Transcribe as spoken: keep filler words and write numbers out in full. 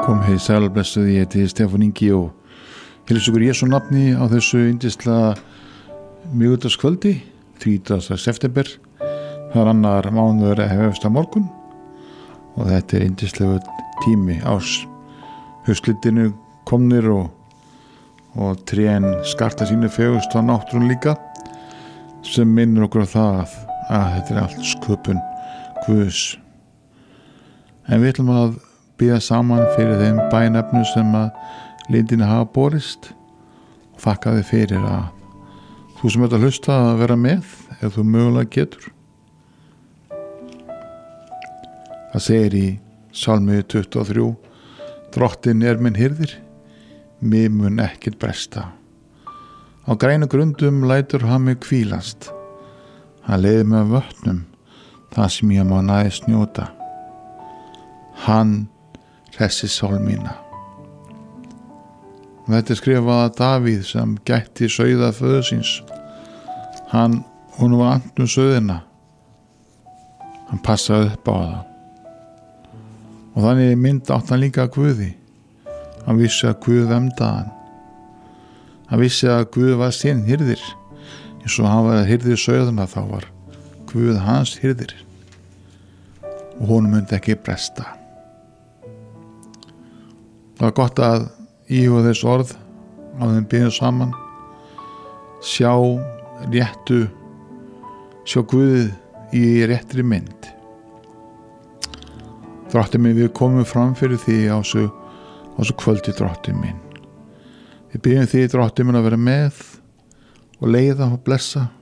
Kom heið sælblessuð, ég heiti Stefán Ingi og heilsa ykkur í Jesú nafni á þessu yndislega miðvikudagskvöldi, þrítugasta september. Það er annar mánuður að hefjast á morgun og þetta er yndislegu tími árs. Haustlitirnir komnir og, og trén skarta sínu fegurst á náttúrun líka, sem minnir okkur á það að, að þetta er allt sköpun Guðs. En við ætlum að biðja saman fyrir þeim bænefnum sem að lindinni hafa borist og þakka þið fyrir að þú sem ert að hlusta að vera með ef þú mögulega getur. Það segir í Salmi tuttugu og þrjú: Drottinn er minn hirðir, mig mun ekkert bresta. Á grænu grundum lætur hann mig hvílast. Hann leiðir mig að vötnum, það sem ég má næðist njóta. Hann hressi sál mína. Þetta er skrifað að Davíð sem gætti sauða föður síns. Hann, hún var angt um sauðina. Hann passaði upp á það. Og þannig mynd átt hann líka að Guði. Hann vissi að Guð verndaði hann. Hann vissi að Guð var sinn hirðir. Eins og hann var að hirðir sauðina, þá var Guð hans hirðir. Og hún myndi ekki bresta. Það var gott að íhuga þess orð á þeim byrjum saman. Sjá réttu, sjá Guð í réttri mynd. Drottinn minn, við komum fram fyrir því á þessu, á þessu kvöldi, Drottinn minn. Við byrjum því, Drottinn minn, að vera með og leiða og blessa.